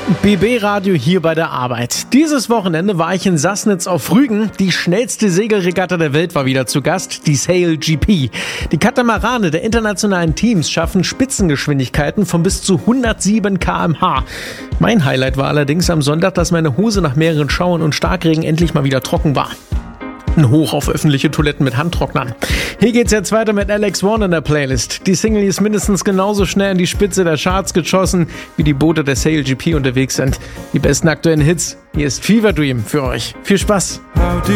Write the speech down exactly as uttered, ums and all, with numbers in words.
B B-Radio hier bei der Arbeit. Dieses Wochenende war ich in Sassnitz auf Rügen. Die schnellste Segelregatta der Welt war wieder zu Gast, die Sail G P. Die Katamarane der internationalen Teams schaffen Spitzengeschwindigkeiten von bis zu hundertsieben Kilometer pro Stunde. Mein Highlight war allerdings am Sonntag, dass meine Hose nach mehreren Schauern und Starkregen endlich mal wieder trocken war. Ein Hoch auf öffentliche Toiletten mit Handtrocknern. Hier geht's jetzt weiter mit Alex One in der Playlist. Die Single ist mindestens genauso schnell in die Spitze der Charts geschossen, wie die Boote der Sail G P unterwegs sind. Die besten aktuellen Hits. Hier ist Fever Dream für euch. Viel Spaß!